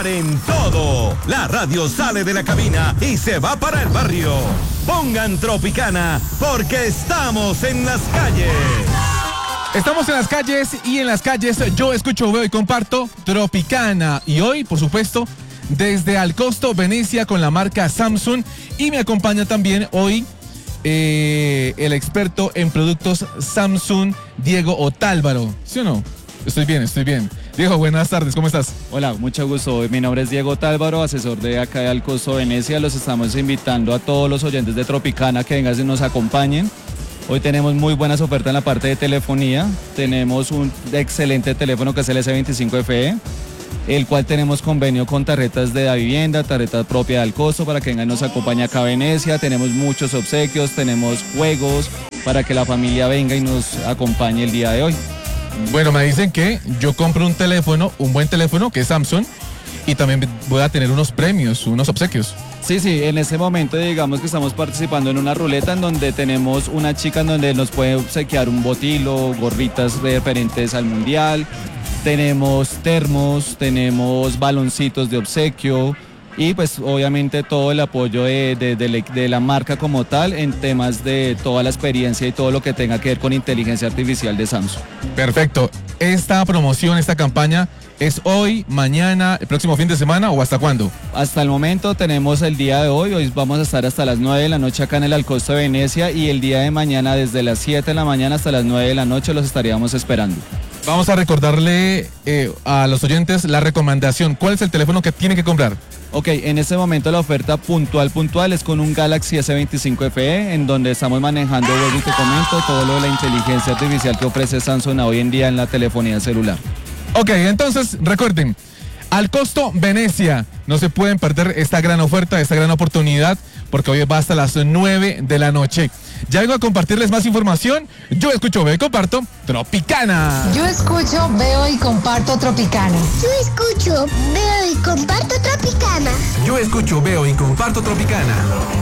en todo. La radio sale de la cabina y se va para el barrio. Pongan Tropicana porque estamos en las calles. Estamos en las calles y en las calles yo escucho, veo y comparto Tropicana. Y hoy, por supuesto, desde Alcosto, Venecia con la marca Samsung. Y me acompaña también hoy el experto en productos Samsung, Diego Otálvaro. ¿Sí o no? Estoy bien. Diego, buenas tardes, ¿cómo estás? Hola, mucho gusto. Mi nombre es Diego Otálvaro, asesor de acá de Alcosto, Venecia. Los estamos invitando a todos los oyentes de Tropicana que vengan y nos acompañen. Hoy tenemos muy buenas ofertas en la parte de telefonía. Tenemos un excelente teléfono que es el S25 FE, el cual tenemos convenio con tarjetas de la vivienda, tarjeta propia de Alcosto para que vengan y nos acompañe acá a Venecia. Tenemos muchos obsequios, tenemos juegos para que la familia venga y nos acompañe el día de hoy. Bueno, me dicen que yo compro un teléfono, un buen teléfono que es Samsung, y también voy a tener unos premios, unos obsequios. Sí, en este momento digamos que estamos participando en una ruleta en donde tenemos una chica en donde nos puede obsequiar un botilo, gorritas referentes al mundial, tenemos termos, tenemos baloncitos de obsequio y pues obviamente todo el apoyo de la marca como tal en temas de toda la experiencia y todo lo que tenga que ver con inteligencia artificial de Samsung. Perfecto. Esta promoción, esta campaña, ¿es hoy, mañana, el próximo fin de semana o hasta cuándo? Hasta el momento tenemos el día de hoy vamos a estar hasta las 9 de la noche acá en el Alcosto de Venecia y el día de mañana desde las 7 de la mañana hasta las 9 de la noche los estaríamos esperando. Vamos a recordarle a los oyentes la recomendación. ¿Cuál es el teléfono que tienen que comprar? Ok, en este momento la oferta puntual es con un Galaxy S25 FE en donde estamos manejando, vuelvo y te comento, todo lo de la inteligencia artificial que ofrece Samsung hoy en día en la telefonía celular. Ok, entonces recuerden, Alcosto Venecia, no se pueden perder esta gran oferta, esta gran oportunidad, porque hoy va hasta las 9 de la noche. Ya vengo a compartirles más información. Yo escucho, veo y comparto Tropicana. Yo escucho, veo y comparto Tropicana. Yo escucho, veo y comparto Tropicana. Yo escucho, veo y comparto Tropicana.